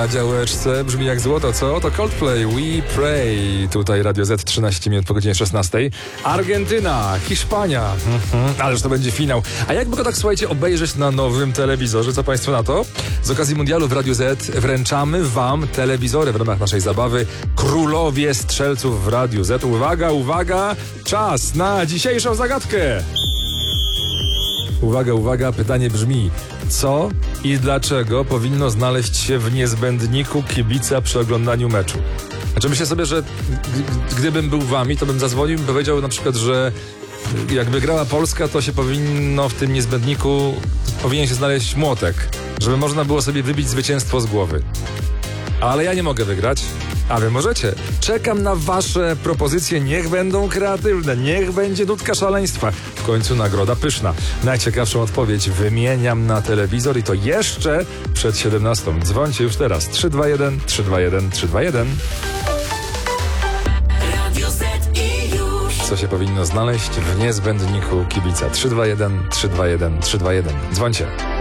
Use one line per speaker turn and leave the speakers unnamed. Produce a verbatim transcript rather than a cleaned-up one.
na działeczce brzmi jak złoto, co? To Coldplay, We Pray. Tutaj Radio Z, trzynaście minut po godzinie szesnastej. Argentyna, Hiszpania. Mhm, ależ to będzie finał. A jakby go tak, słuchajcie, obejrzeć na nowym telewizorze? Co państwo na to? Z okazji mundialu w Radio Z wręczamy wam telewizory w ramach naszej zabawy Królowie Strzelców w Radio Z. Uwaga, uwaga, czas na dzisiejszą zagadkę. Uwaga, uwaga, pytanie brzmi: co i dlaczego powinno znaleźć się w niezbędniku kibica przy oglądaniu meczu? Znaczy myślę sobie, że g- gdybym był wami, to bym zadzwonił i powiedział na przykład, że jakby grała Polska, to się powinno w tym niezbędniku, powinien się znaleźć młotek, żeby można było sobie wybić zwycięstwo z głowy. Ale ja nie mogę wygrać, a wy możecie. Czekam na wasze propozycje, niech będą kreatywne, niech będzie nutka szaleństwa. W końcu nagroda pyszna. Najciekawszą odpowiedź wymieniam na telewizor i to jeszcze przed siedemnastą. Dzwońcie już teraz. trzy dwa jeden, trzy dwa jeden, trzy dwa jeden. Co się powinno znaleźć w niezbędniku kibica? trzy dwa jeden, trzy dwa jeden, trzy dwa jeden. Dzwońcie.